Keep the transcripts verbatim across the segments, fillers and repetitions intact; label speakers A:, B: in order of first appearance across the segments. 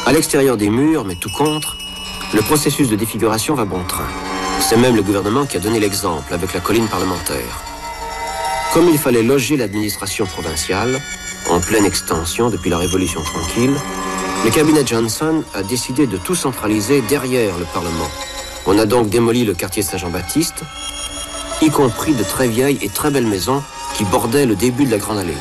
A: À l'extérieur des murs, mais tout contre, le processus de défiguration va bon train. C'est même le gouvernement qui a donné l'exemple avec la colline parlementaire. Comme il fallait loger l'administration provinciale, en pleine extension depuis la Révolution tranquille, le cabinet Johnson a décidé de tout centraliser derrière le Parlement. On a donc démoli le quartier Saint-Jean-Baptiste, y compris de très vieilles et très belles maisons qui bordaient le début de la Grande Allée.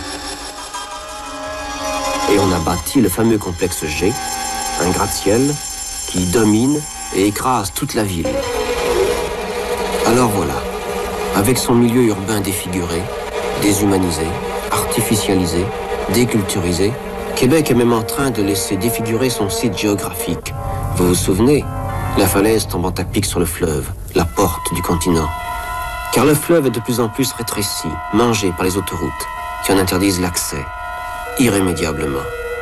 A: Et on a bâti le fameux complexe G, un gratte-ciel qui domine et écrase toute la ville. Alors voilà, avec son milieu urbain défiguré, déshumanisé, artificialisé, déculturisé, Québec est même en train de laisser défigurer son site géographique. Vous vous souvenez? La falaise tombant à pic sur le fleuve, la porte du continent. Car le fleuve est de plus en plus rétréci, mangé par les autoroutes, qui en interdisent l'accès, irrémédiablement.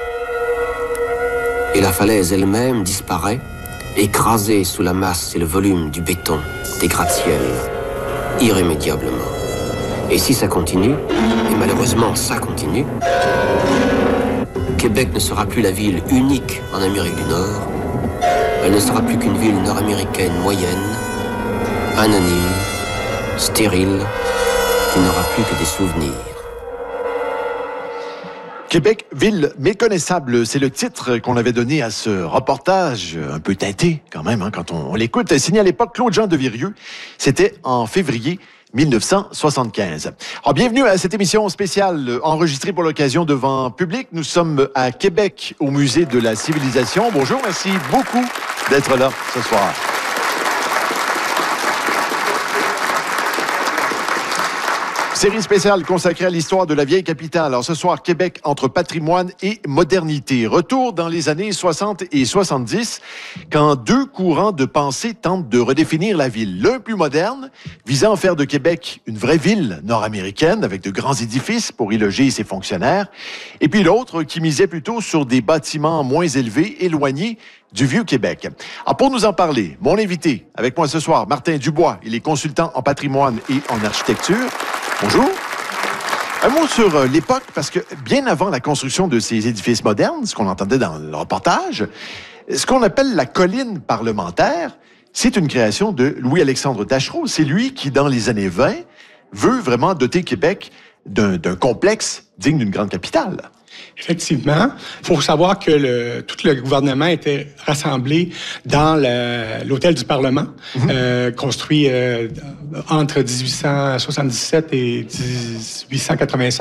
A: Et la falaise elle-même disparaît, écrasée sous la masse et le volume du béton, des gratte-ciels, irrémédiablement. Et si ça continue, et malheureusement ça continue, Québec ne sera plus la ville unique en Amérique du Nord. Elle ne sera plus qu'une ville nord-américaine moyenne, anonyme, stérile, qui n'aura plus que des souvenirs.
B: Québec, ville méconnaissable, c'est le titre qu'on avait donné à ce reportage, un peu teinté quand même, hein, quand on, on l'écoute. Signé à l'époque Claude-Jean de Virieu, c'était en février mille neuf cent soixante-quinze. Alors, bienvenue à cette émission spéciale enregistrée pour l'occasion devant public. Nous sommes à Québec, au Musée de la Civilisation. Bonjour, merci beaucoup d'être là ce soir. Série spéciale consacrée à l'histoire de la vieille capitale. Alors ce soir, Québec entre patrimoine et modernité. Retour dans les années soixante et soixante-dix, quand deux courants de pensée tentent de redéfinir la ville. L'un plus moderne, visant à faire de Québec une vraie ville nord-américaine, avec de grands édifices pour y loger ses fonctionnaires. Et puis l'autre, qui misait plutôt sur des bâtiments moins élevés, éloignés du Vieux-Québec. Alors pour nous en parler, mon invité avec moi ce soir, Martin Dubois. Il est consultant en patrimoine et en architecture. Bonjour. Un mot sur euh, l'époque, parce que bien avant la construction de ces édifices modernes, ce qu'on entendait dans le reportage, ce qu'on appelle la colline parlementaire, c'est une création de Louis-Alexandre Taschereau. C'est lui qui, dans les années vingt, veut vraiment doter Québec d'un d'un complexe digne d'une grande capitale.
C: Effectivement. Il faut savoir que le, tout le gouvernement était rassemblé dans l'hôtel du Parlement, mmh. euh, construit euh, entre dix-huit cent soixante-dix-sept et dix-huit cent quatre-vingt-cinq.